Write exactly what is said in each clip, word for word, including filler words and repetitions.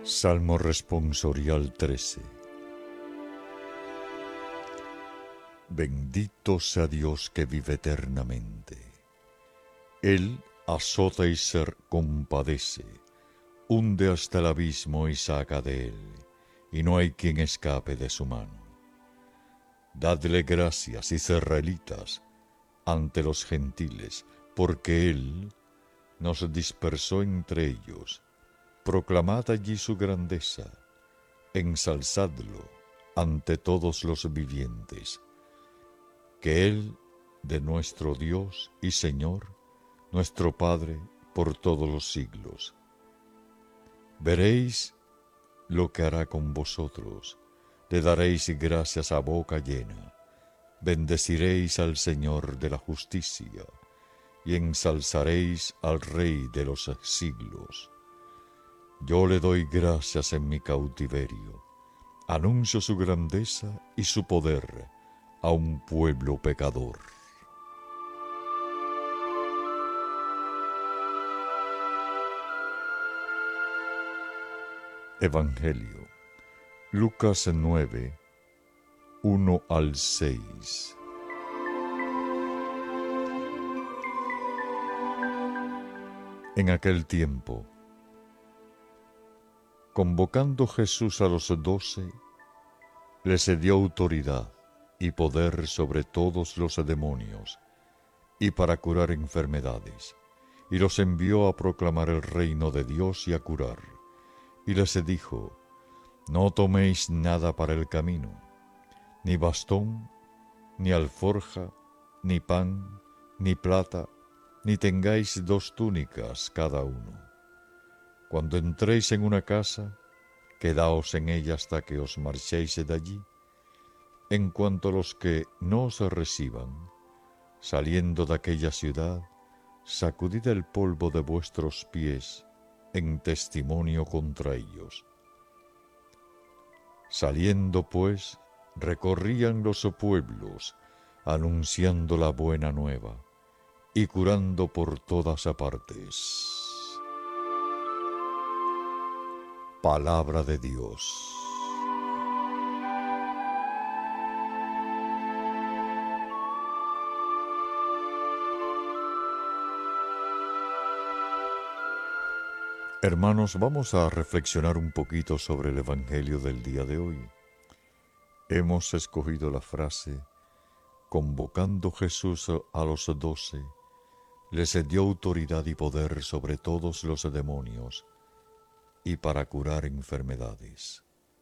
Salmo responsorial trece. Bendito sea Dios que vive eternamente. Él azota y se compadece, hunde hasta el abismo y saca de él, y no hay quien escape de su mano. Dadle gracias, israelitas, ante los gentiles, porque Él nos dispersó entre ellos. Proclamad allí su grandeza, ensalzadlo ante todos los vivientes, que Él, de nuestro Dios y Señor, nuestro Padre por todos los siglos. Veréis lo que hará con vosotros, le daréis gracias a boca llena, bendeciréis al Señor de la justicia, y ensalzaréis al Rey de los siglos. Yo le doy gracias en mi cautiverio, anuncio su grandeza y su poder a un pueblo pecador. Evangelio, Lucas nueve, uno al seis. En aquel tiempo, convocando Jesús a los doce, les dio autoridad y poder sobre todos los demonios, y para curar enfermedades, y los envió a proclamar el reino de Dios y a curar. Y les dijo: no toméis nada para el camino, ni bastón, ni alforja, ni pan, ni plata, ni tengáis dos túnicas cada uno. Cuando entréis en una casa, quedaos en ella hasta que os marchéis de allí. En cuanto a los que no os reciban, saliendo de aquella ciudad, sacudid el polvo de vuestros pies en testimonio contra ellos. Saliendo pues, recorrían los pueblos, anunciando la buena nueva, y curando por todas partes. Palabra de Dios. Hermanos, vamos a reflexionar un poquito sobre el Evangelio del día de hoy. Hemos escogido la frase: convocando Jesús a los doce, les dio autoridad y poder sobre todos los demonios, y para curar enfermedades.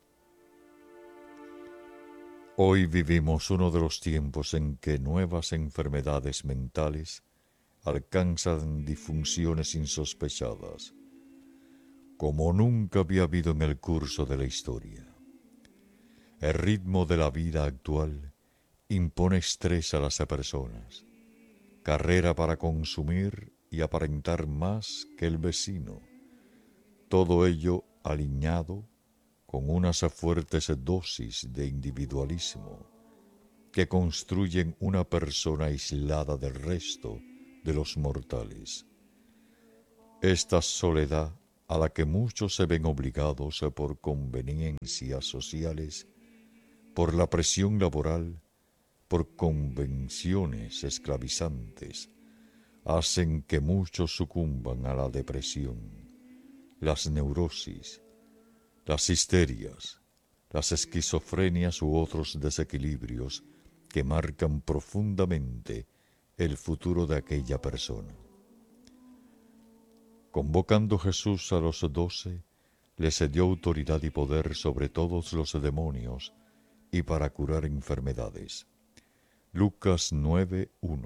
Hoy vivimos uno de los tiempos en que nuevas enfermedades mentales alcanzan disfunciones insospechadas, como nunca había habido en el curso de la historia. El ritmo de la vida actual impone estrés a las personas, carrera para consumir y aparentar más que el vecino, todo ello alineado con unas fuertes dosis de individualismo que construyen una persona aislada del resto de los mortales. Esta soledad a la que muchos se ven obligados por conveniencias sociales, por la presión laboral, por convenciones esclavizantes, hacen que muchos sucumban a la depresión, las neurosis, las histerias, las esquizofrenias u otros desequilibrios que marcan profundamente el futuro de aquella persona. Convocando Jesús a los doce, les dio autoridad y poder sobre todos los demonios y para curar enfermedades. Lucas nueve, uno.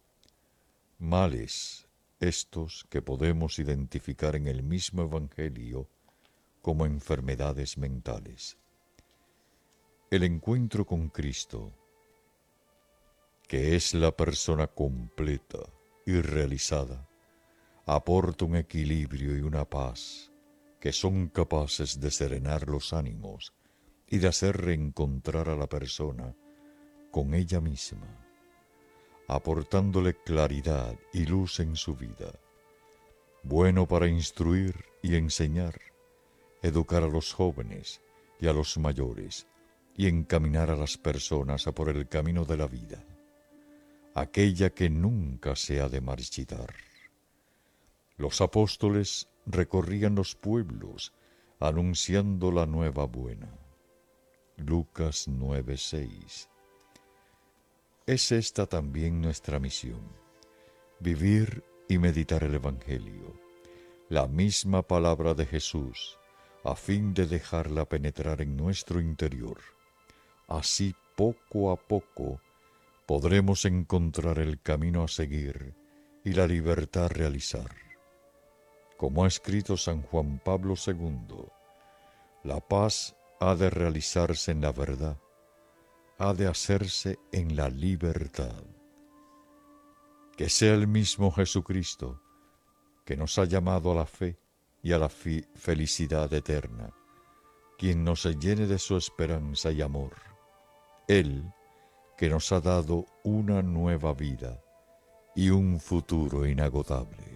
Males estos que podemos identificar en el mismo Evangelio como enfermedades mentales. El encuentro con Cristo, que es la persona completa y realizada, aporta un equilibrio y una paz que son capaces de serenar los ánimos y de hacer reencontrar a la persona con ella misma, aportándole claridad y luz en su vida, bueno para instruir y enseñar, educar a los jóvenes y a los mayores y encaminar a las personas a por el camino de la vida, aquella que nunca se ha de marchitar. Los apóstoles recorrían los pueblos anunciando la nueva buena. Lucas nueve seis. Es esta también nuestra misión, vivir y meditar el Evangelio, la misma palabra de Jesús, a fin de dejarla penetrar en nuestro interior. Así, poco a poco, podremos encontrar el camino a seguir y la libertad a realizar. Como ha escrito San Juan Pablo segundo, la paz ha de realizarse en la verdad, ha de hacerse en la libertad. Que sea el mismo Jesucristo, que nos ha llamado a la fe y a la fi- felicidad eterna, quien nos llene de su esperanza y amor. Él, que nos ha dado una nueva vida y un futuro inagotable.